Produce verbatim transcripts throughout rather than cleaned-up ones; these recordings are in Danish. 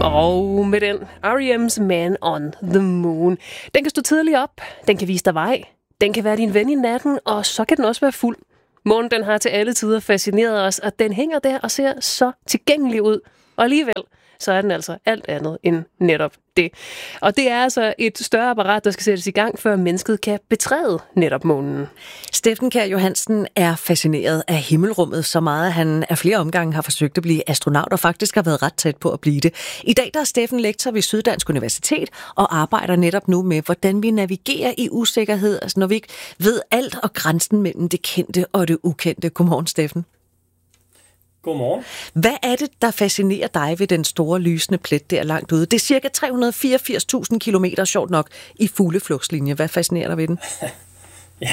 Og med den, R E M's Man on the Moon. Den kan stå tidligt op, den kan vise dig vej, den kan være din ven i natten, og så kan den også være fuld. Månen, den har til alle tider fascineret os, og den hænger der og ser så tilgængelig ud. Og alligevel, så er den altså alt andet end netop det. Og det er altså et større apparat, der skal sættes i gang, før mennesket kan betræde netop månen. Steffen Kjær Johansen er fascineret af himmelrummet så meget, at han af flere omgange har forsøgt at blive astronaut og faktisk har været ret tæt på at blive det. I dag der er Steffen lektor ved Syddansk Universitet og arbejder netop nu med, hvordan vi navigerer i usikkerhed, altså når vi ikke ved alt og grænsen mellem det kendte og det ukendte. Godmorgen, Steffen. Godmorgen. Hvad er det, der fascinerer dig ved den store lysende plet der langt ude? Det er cirka tre hundrede og fireogfirs tusind kilometer, sjovt nok, i fugleflugtslinje. Hvad fascinerer dig ved den? Ja,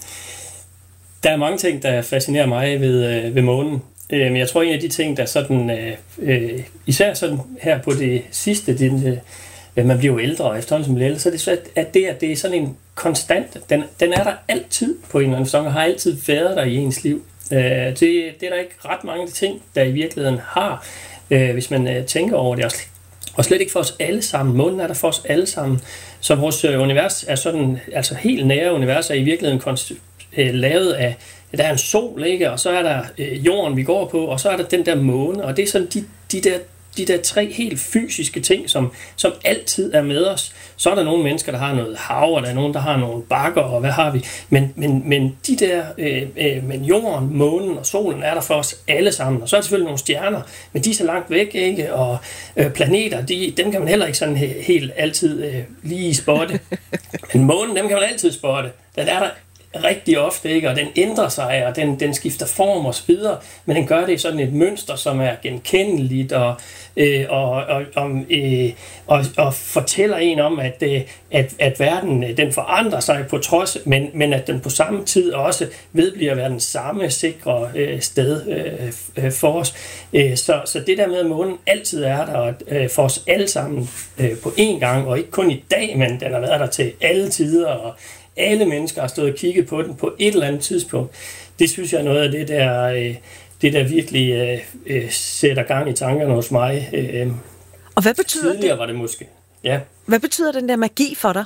der er mange ting, der fascinerer mig ved, øh, ved månen. Men jeg tror, en af de ting, der sådan, øh, især sådan her på det sidste, det, øh, man bliver jo ældre, og efterhånden som man bliver ældre, så er det svært, at det, at det er sådan en konstant, den, den er der altid på en eller anden facon, og har altid været der i ens liv. Det, det er der ikke ret mange ting, der i virkeligheden har, hvis man tænker over det. Og slet ikke for os alle sammen. Månen er der for os alle sammen. Så vores univers er sådan, altså helt nære univers er i virkeligheden konst- lavet af, der er en sol, ikke? Og så er der jorden, vi går på, og så er der den der måne, og det er sådan de, de der de der tre helt fysiske ting, som, som altid er med os. Så er der nogle mennesker, der har noget hav, og der er nogen, der har nogle bakker, og hvad har vi. Men, men, men de der, øh, øh, men jorden, månen og solen er der for os alle sammen. Og så er der selvfølgelig nogle stjerner, men de er så langt væk, ikke? Og øh, planeter, de, dem kan man heller ikke sådan he, helt altid øh, lige spotte. Men månen, dem kan man altid spotte. Den er der rigtig ofte, ikke? Og den ændrer sig, og den, den skifter form og så videre, men den gør det i sådan et mønster, som er genkendeligt, og, øh, og, og, og, øh, og, og fortæller en om, at, øh, at, at verden den forandrer sig på trods, men, men at den på samme tid også vedbliver at være den samme sikre øh, sted øh, for os. Øh, så, så det der med, at månen altid er der øh, for os alle sammen øh, på én gang, og ikke kun i dag, men den har været der til alle tider, og alle mennesker har stået og kigget på den på et eller andet tidspunkt. Det synes jeg er noget af det, der, det der virkelig øh, sætter gang i tankerne hos mig. Øh, og hvad betyder tidligere det? var det måske. Ja. Hvad betyder den der magi for dig?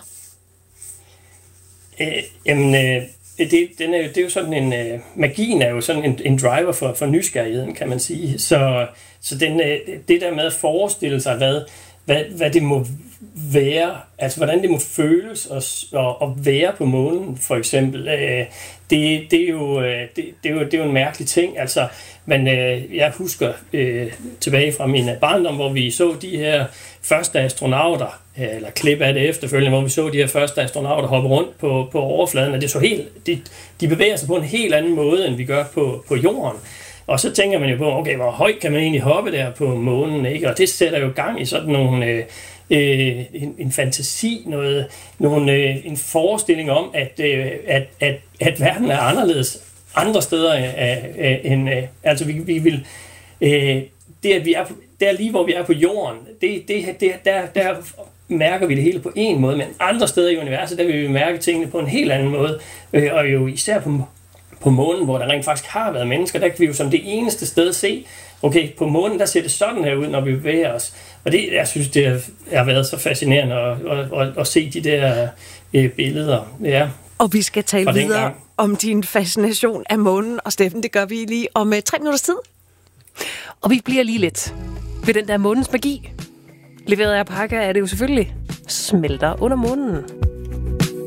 Øh, jamen, øh, det, den er, det er jo sådan en... Øh, magien er jo sådan en, en driver for, for nysgerrigheden, kan man sige. Så, så den, øh, det der med at forestille sig, hvad, hvad, hvad det må være, altså hvordan det må føles at, at være på månen, for eksempel. Det, det, er jo, det, det, er jo, det er jo en mærkelig ting. Altså, men jeg husker tilbage fra min barndom, hvor vi så de her første astronauter, eller klip af det efterfølgende, hvor vi så de her første astronauter hoppe rundt på, på overfladen, og det så helt, de, de bevæger sig på en helt anden måde, end vi gør på, på jorden. Og så tænker man jo på, okay, hvor højt kan man egentlig hoppe der på månen, ikke? Og det sætter jo gang i sådan nogle... Øh, en, en fantasi, noget, nogle, en forestilling om, at, at, at, at verden er anderledes andre steder end... Altså, vi, vi vil... Det, at vi er, der lige, hvor vi er på jorden, det, det, det, der, der mærker vi det hele på en måde, men andre steder i universet, der vil vi mærke tingene på en helt anden måde. Og jo især på, på månen, hvor der rent faktisk har været mennesker, der kan vi jo som det eneste sted se, okay, på månen, der ser det sådan her ud, når vi bevæger os. Og det, jeg synes, det har været så fascinerende at, at, at, at se de der øh, billeder. Ja. Og vi skal tale videre om din fascination af månen. Og Steffen, det gør vi lige om uh, tre minutters tid. Og vi bliver lige lidt ved den der månens magi. Leveret af Parker er det jo selvfølgelig smelter under månen.